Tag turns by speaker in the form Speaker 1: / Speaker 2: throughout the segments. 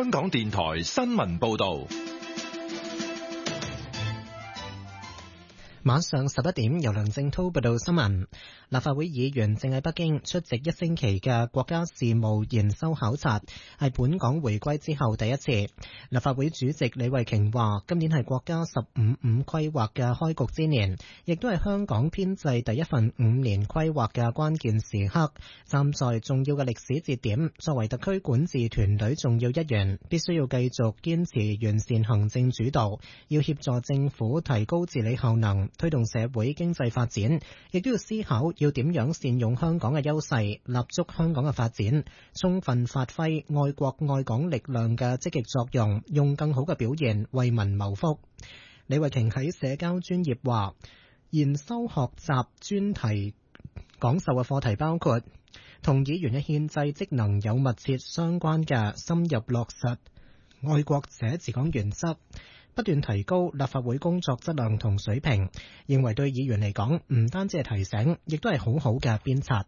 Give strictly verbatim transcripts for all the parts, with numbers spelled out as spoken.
Speaker 1: 香港電台新聞報道。
Speaker 2: 晚上十一點，由梁正滔報道新聞。立法會議員正喺北京出席一星期嘅國家事務研修考察，係本港回歸之後第一次。立法會主席李慧瓊話，今年係國家十五五規劃嘅開局之年，亦都係香港編制第一份五年規劃嘅關鍵時刻，站在重要嘅歷史節點，作為特區管治團隊重要一員，必須要繼續堅持完善行政主導，要協助政府提高治理效能，推動社會經濟發展，亦都要思考要點樣善用香港嘅優勢，立足香港嘅發展，充分發揮愛國愛港力量嘅積極作用，用更好嘅表現為民謀福。李慧瓊喺社交專頁話，研修學習專題講授嘅課題包括同議員嘅憲制職能有密切相關嘅深入落實愛國者治港原則，不斷提高立法會工作質量同水平，認為對議員嚟講唔單止係提醒，亦都係好好嘅鞭策。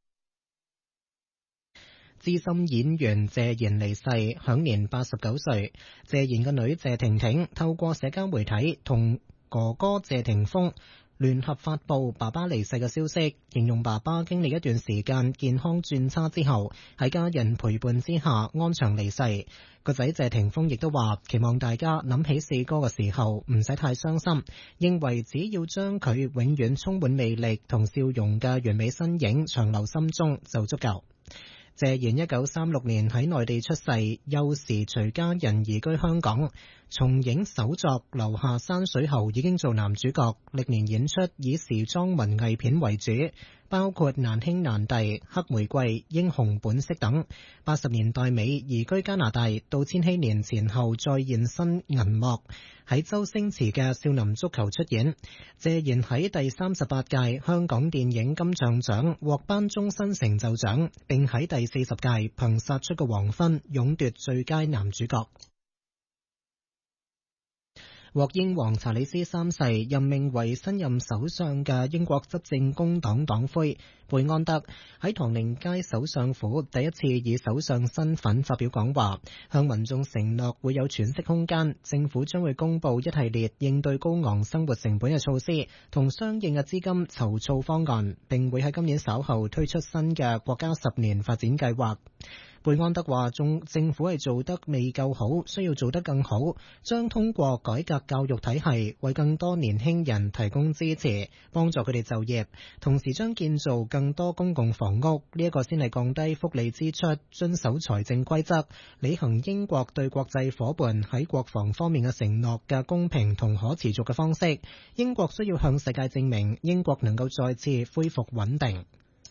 Speaker 2: 資深演員謝賢離世，享年八十九歲。謝賢嘅女謝婷婷透過社交媒體同哥哥謝霆鋒聯合發布爸爸離世嘅消息，形容爸爸經歷一段時間健康轉差之後，喺家人陪伴之下安詳離世。個仔謝霆鋒亦都話，期望大家諗起四哥嘅時候唔使太傷心，認為只要將佢永遠充滿魅力同笑容嘅完美身影長留心中就足夠。謝賢一九三六年喺內地出世，幼時隨家人移居香港，從影首作《留下山水》後已經做男主角，歷年演出以時裝文藝片為主，包括《難兄難弟》、《黑玫瑰》、《英雄本色》等。八十年代尾移居加拿大，到千禧年前後再現身銀幕，喺周星馳嘅《少林足球》出演。謝賢喺第三十八屆香港電影金像獎獲頒終身成就獎，並喺第四十屆憑殺出個黃昏勇奪最佳男主角。獲英皇查理斯三世任命為新任首相嘅英國執政工黨黨魁貝安德喺唐寧街首相府第一次以首相身份發表講話，向民眾承諾會有喘息空間，政府將會公布一系列應對高昂生活成本嘅措施同相應嘅資金籌措方案，並會喺今年稍後推出新嘅國家十年發展計劃。貝安德話，中政府係做得未夠好，需要做得更好，將通過改革教育體系，為更多年輕人提供支持，幫助佢哋就業，同時將建造更多公共房屋，呢一個先係降低福利支出、遵守財政規則、履行英國對國際夥伴喺國防方面嘅承諾嘅公平同可持續嘅方式。英國需要向世界證明，英國能夠再次恢復穩定。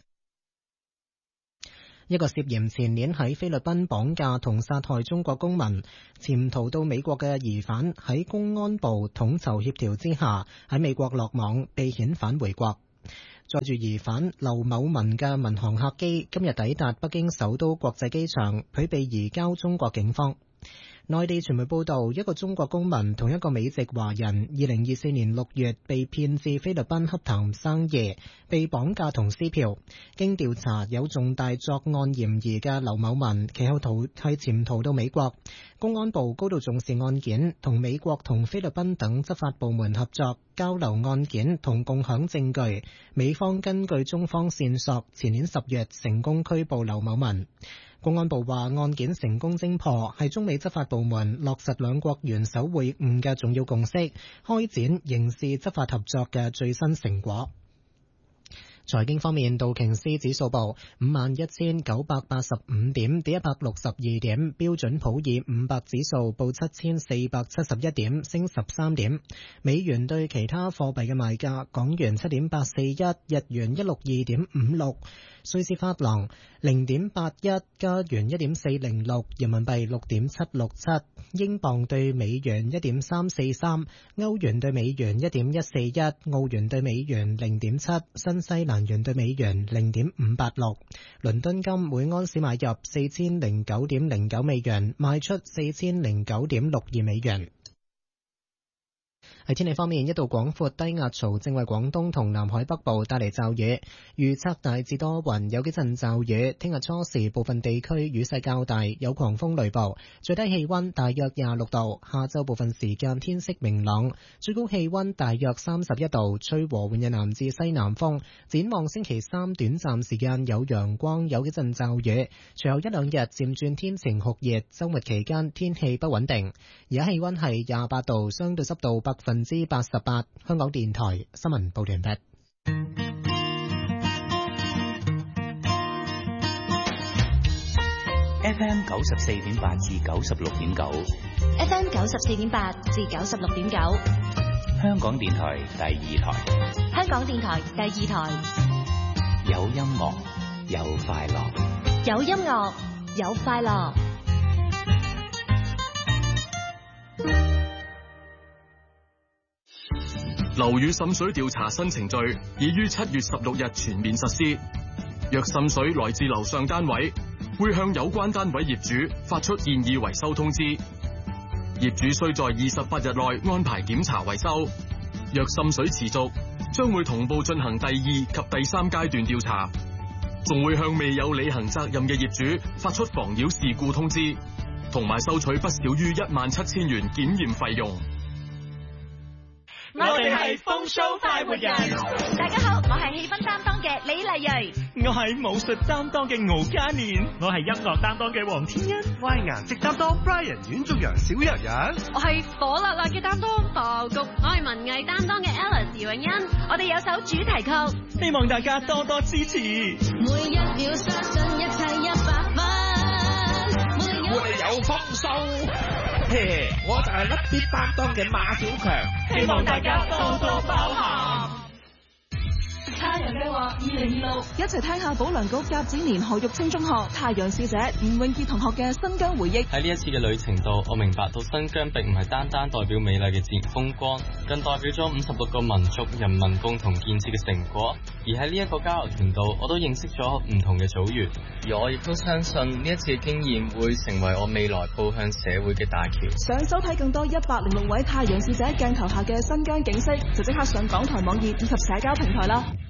Speaker 2: 一個涉嫌前年喺菲律賓綁架同殺害中國公民潛逃到美國嘅疑犯，喺公安部統籌協調之下喺美國落網，被遣返回國。載住疑犯劉某文嘅民航客機今日抵達北京首都國際機場，佢被移交中國警方。內地傳媒報道，一個中國公民同一個美籍華人，二零二四年六月被騙至菲律賓洽談生意，被綁架同撕票。經調查，有重大作案嫌疑嘅劉某文，其後逃係潛逃到美國。公安部高度重視案件，同美國同菲律賓等執法部門合作，交流案件同共享證據。美方根據中方線索，前年十月成功拘捕劉某文。公安部話，案件成功偵破係中美執法部門落實兩國元首會晤嘅重要共識，開展刑事執法合作嘅最新成果。財經方面，道瓊斯指數報五萬一千九百八十五點，跌一百六十二點；標準普爾五百指數報七千四百七十一點，升十三點。美元對其他貨幣嘅賣價：港元七點八四一，日元一六二點五六，瑞士法郎零點八一，加元一點四零六，人民幣六點七六七，英鎊對美元一點三四三，歐元對美元一點一四一，澳元對美元零點七，新西蘭元對美元零點五八六。倫敦金每盎司買入四千零九點零九美元，賣出四千零九點六二美元。 喺天氣方面，一道廣闊低壓槽正為廣東同南海北部帶嚟驟雨，預測大致多雲，有幾陣驟雨。聽日初時部分地區雨勢較大，有狂風雷暴，最低氣溫大約廿六度。下晝部分時間天色明朗，最高氣溫大約三十一度，吹和緩嘅南至西南風。展望星期三短暫時間有陽光，有幾陣驟雨，隨後一兩日漸轉天晴酷熱，週末期間天氣不穩定。而家氣溫係廿八度，相對濕度百分之八十八。香港電台新聞報道完畢。
Speaker 3: F M 九十四點八至九十六點九
Speaker 4: ，F M 九十四點八至九十六點九，
Speaker 3: 香港電台第二台，
Speaker 4: 香港電台第二台，
Speaker 3: 有音樂，有快樂，
Speaker 4: 有音樂，有快樂。
Speaker 5: 樓宇滲水調查新程序已於七月十六日全面實施。若滲水來自樓上單位，會向有關單位業主發出建議維修通知。業主須在二十八日內安排檢查維修。若滲水持續，將會同步進行第二及第三階段調查，仲會向未有履行責任嘅業主發出妨擾事故通知，同埋收取不少於一萬七千元檢驗費用。
Speaker 6: 我哋係風騷快活人。
Speaker 4: 大家好，我係氣氛擔當嘅李麗蕊。
Speaker 6: 我係武術擔當嘅敖嘉年。我係音樂擔當嘅黃天恩。
Speaker 7: 我係顏值擔當 Brian 阮仲陽小人人。
Speaker 8: 我係火辣辣嘅擔當爆谷。我係文藝擔當嘅 Alice 姚永欣。
Speaker 4: 我哋有首主題曲，
Speaker 6: 希望大家多多支持。
Speaker 8: 每一秒相信一切一百分。
Speaker 9: 我哋有豐收。嘿，我就係甩啲擔當嘅馬小強，
Speaker 6: 希望大家多多包涵。
Speaker 8: 太陽計劃二零二六，
Speaker 10: 一齊聽下保良局甲子年何玉清中學太陽使者吳永傑同學嘅新疆回憶。
Speaker 11: 喺呢一次嘅旅程度，我明白到新疆並唔係單單代表美麗嘅自然風光，更代表咗五十六個民族人民共同建設嘅成果。而喺呢一個交流團度，我都認識咗唔同嘅組員，而我亦都相信呢一次嘅經驗會成為我未來步向社會嘅大橋。
Speaker 10: 想收睇更多一百零六位太陽使者鏡頭下嘅新疆景色，就即刻上港台網頁以及社交平台啦。